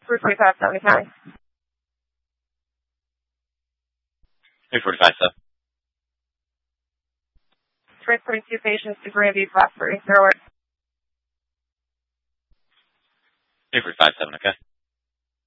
345 Sonoma County. 345, sir. 342 patients to Grandview Class 3. 0 345, 7, okay.